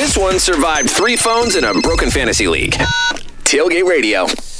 This one survived 3 phones and a broken fantasy league. Tailgate Radio.